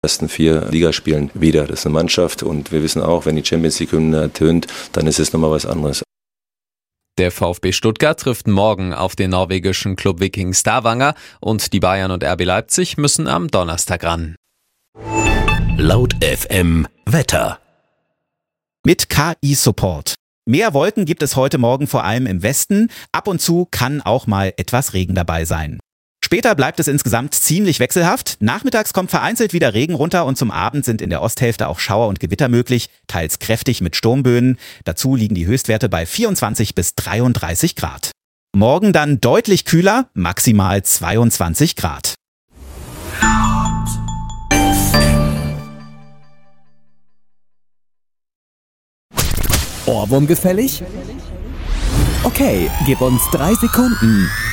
ersten 4 Ligaspielen wieder. Das ist eine Mannschaft und wir wissen auch, wenn die Champions League-Hymne ertönt, dann ist es nochmal was anderes. Der VfB Stuttgart trifft morgen auf den norwegischen Club Viking Stavanger und die Bayern und RB Leipzig müssen am Donnerstag ran. Laut FM Wetter. Mit KI-Support. Mehr Wolken gibt es heute Morgen vor allem im Westen. Ab und zu kann auch mal etwas Regen dabei sein. Später bleibt es insgesamt ziemlich wechselhaft. Nachmittags kommt vereinzelt wieder Regen runter und zum Abend sind in der Osthälfte auch Schauer und Gewitter möglich, teils kräftig mit Sturmböen. Dazu liegen die Höchstwerte bei 24 bis 33 Grad. Morgen dann deutlich kühler, maximal 22 Grad. Ohrwurm gefällig? Okay, gib uns 3 Sekunden.